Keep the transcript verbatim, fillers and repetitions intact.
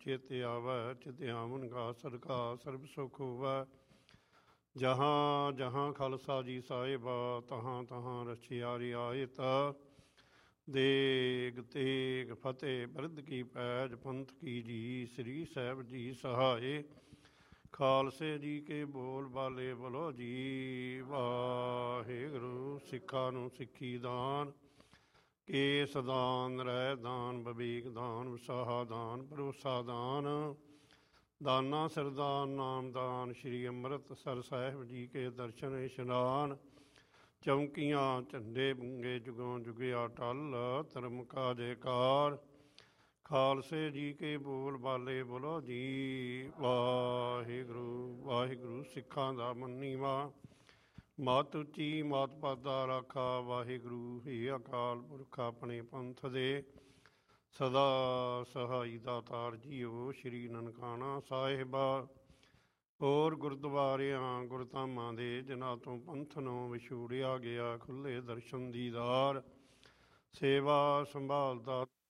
ਚੇਤੇ ਆਵੈ, ਚਿਤ ਆਵਨ ਗਾ ਸਦਕਾ ਸਰਬ ਸੁਖ ਹੋਵੈ। ਜਹਾਂ ਜਹਾਂ ਖਾਲਸਾ ਜੀ ਸਾਹਿਬਾ, ਤਹਾਂ ਤਹਾਂ ਰਚਿਆ ਰਿਆਇਤ। ਦੇਗ ਤੇਗ ਫਤਿਹ ਬਿਰਧ ਕੀ ਪੈਜ, ਪੰਥ ਕੀ ਜੀ ਸ੍ਰੀ ਸਾਹਿਬ ਜੀ ਸਹਾਏ। ਖਾਲਸੇ ਜੀ ਕੇ ਬੋਲ ਬਾਲੇ ਬੋਲੋ ਜੀ, ਵਾਹਿਗੁਰੂ। ਸਿੱਖਾਂ ਨੂੰ ਸਿੱਖੀ ਦਾਨ, ਕੇਸ ਦਾਨ, ਰਹਿ ਦਾਨ, ਵਿਵੇਕ ਦਾਨ, ਵਿਸਾਹਾ ਦਾਨ, ਭਰੋਸਾ ਦਾਨ, ਦਾਨਾ ਸਰਦਾਨ, ਨਾਮਦਾਨ। ਸ਼੍ਰੀ ਅੰਮ੍ਰਿਤਸਰ ਸਾਹਿਬ ਜੀ ਕੇ ਦਰਸ਼ਨ ਇਸ਼ਨਾਨ, ਚੌਂਕੀਆਂ ਝੰਡੇ ਬੁੰਗੇ ਜੁਗੋਂ ਜੁਗਿਆ ਟਲ। ਧਰਮ ਕਾ ਜੈਕਾਰ, ਖਾਲਸੇ ਜੀ ਕੇ ਬੋਲ ਬਾਲੇ ਬੋਲੋ ਜੀ, ਵਾਹਿਗੁਰੂ ਵਾਹਿਗੁਰੂ। ਸਿੱਖਾਂ ਦਾ ਮੰਨੀਵਾ, ਮਤ ਉੱਚੀ ਮਤ ਪਾਦਾ ਰਾਖਾ। ਵਾਹਿਗੁਰੂ ਹੇ ਅਕਾਲ ਪੁਰਖ ਆਪਣੇ ਪੰਥ ਦੇ ਸਦਾ ਸਹਾਈ ਦਾਤਾਰ ਜੀਓ। ਸ਼੍ਰੀ ਨਨਕਾਣਾ ਸਾਹਿਬਾ ਹੋਰ ਗੁਰਦੁਆਰਿਆਂ ਗੁਰਧਾਮਾਂ ਦੇ ਜਿਨ੍ਹਾਂ ਤੋਂ ਪੰਥ ਨੂੰ ਵਿਛੋੜਿਆ ਗਿਆ, ਖੁੱਲ੍ਹੇ ਦਰਸ਼ਨ ਦੀਦਾਰ, ਸੇਵਾ ਸੰਭਾਲ ਦਾ